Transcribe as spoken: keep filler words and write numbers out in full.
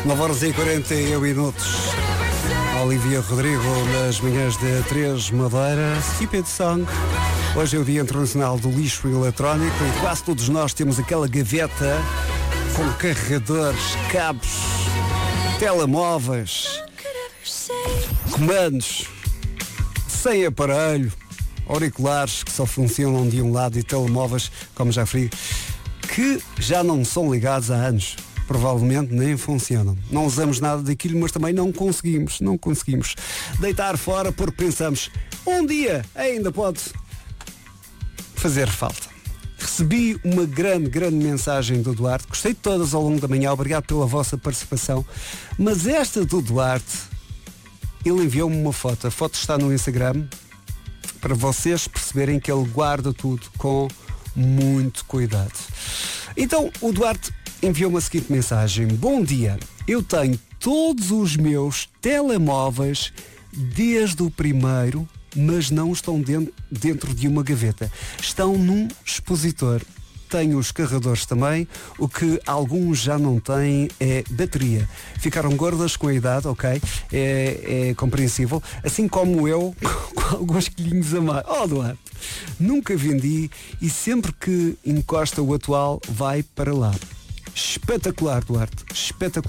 nove horas e quarenta e um minutos. Olivia Rodrigo nas manhãs de três Madeira. Stupid Song. Hoje é o Dia Internacional do Lixo Eletrónico e quase todos nós temos aquela gaveta com carregadores, cabos, telemóveis, comandos, sem aparelho, auriculares que só funcionam de um lado e telemóveis, como já referi, que já não são ligados há anos. Provavelmente nem funcionam. Não usamos nada daquilo, mas também não conseguimos, não conseguimos deitar fora porque pensamos, um dia ainda pode fazer falta. Recebi uma grande, grande mensagem do Duarte, gostei de todas ao longo da manhã, obrigado pela vossa participação, mas esta do Duarte, ele enviou-me uma foto, a foto está no Instagram, para vocês perceberem que ele guarda tudo com muito cuidado. Então, o Duarte enviou-me a seguinte mensagem: bom dia, eu tenho todos os meus telemóveis desde o primeiro, mas não estão dentro, dentro de uma gaveta. Estão num expositor. Tenho os carregadores também, o que alguns já não têm é bateria. Ficaram gordas com a idade, ok? É, é compreensível. Assim como eu, com alguns quilinhos a mais. Oh, Duarte, nunca vendi e sempre que encosta o atual vai para lá. Espetacular, Duarte. Espetacular.